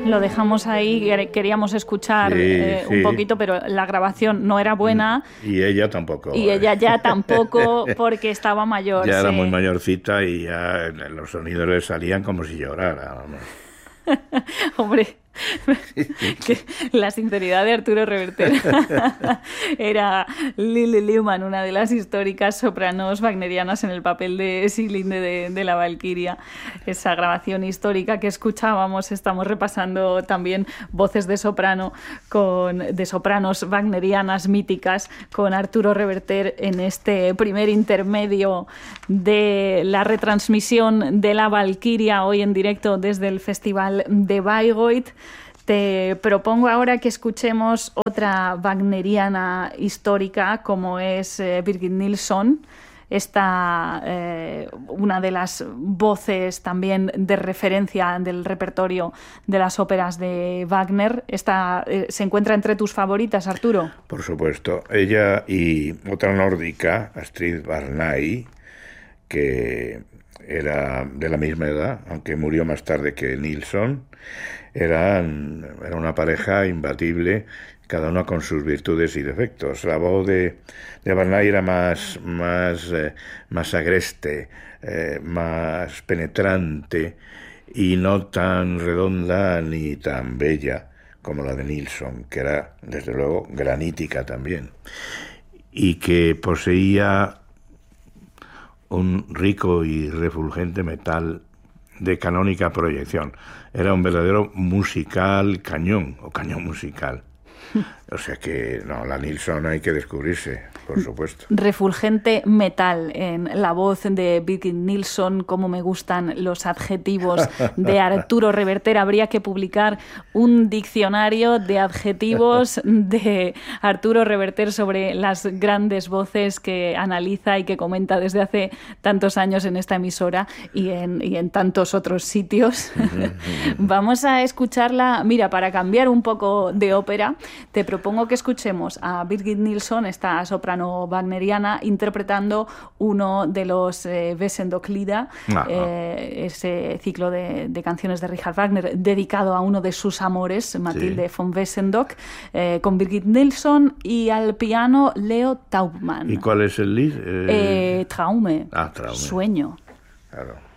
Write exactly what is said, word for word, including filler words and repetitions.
Lo dejamos ahí, queríamos escuchar sí, eh, sí. un poquito, pero la grabación no era buena. Y ella tampoco. Y ella ya tampoco, porque estaba mayor. Ya sí. era muy mayorcita y ya los sonidos le salían como si llorara. ¿No? Hombre, que la sinceridad de Arturo Reverter. Era Lili Lehmann, una de las históricas sopranos wagnerianas en el papel de Sieglinde de, de la Valquiria. Esa grabación histórica que escuchábamos, estamos repasando también voces de soprano con, de sopranos wagnerianas míticas con Arturo Reverter en este primer intermedio de la retransmisión de la Valquiria, hoy en directo desde el Festival de Bayreuth. Te propongo ahora que escuchemos otra wagneriana histórica como es eh, Birgit Nilsson, esta eh, una de las voces también de referencia del repertorio de las óperas de Wagner. Esta eh, se encuentra entre tus favoritas, Arturo. Por supuesto, ella y otra nórdica, Astrid Barnay, que era de la misma edad, aunque murió más tarde que Nilsson. Eran, era una pareja imbatible, cada una con sus virtudes y defectos. La voz de, de Barnay era más, más, eh, más agreste, eh, más penetrante y no tan redonda ni tan bella como la de Nilsson, que era, desde luego, granítica también, y que poseía un rico y refulgente metal de canónica proyección. Era un verdadero musical cañón, o cañón musical. O sea que, no, la Nilsson hay que descubrirse, por supuesto. Refulgente metal en la voz de Birgit Nilsson, como me gustan los adjetivos de Arturo Reverter. Habría que publicar un diccionario de adjetivos de Arturo Reverter sobre las grandes voces que analiza y que comenta desde hace tantos años en esta emisora y en, y en tantos otros sitios. Vamos a escucharla, mira, para cambiar un poco de ópera, te propongo que escuchemos a Birgit Nilsson, esta soprano wagneriana, interpretando uno de los eh, Wesendonck-Lieder, eh, ese ciclo de, de canciones de Richard Wagner dedicado a uno de sus amores, Mathilde sí. von Wesendonck, eh, con Birgit Nilsson y al piano Leo Taubman. ¿Y cuál es el lead? Eh, eh, Traume, ah, Traume, Sueño. Claro.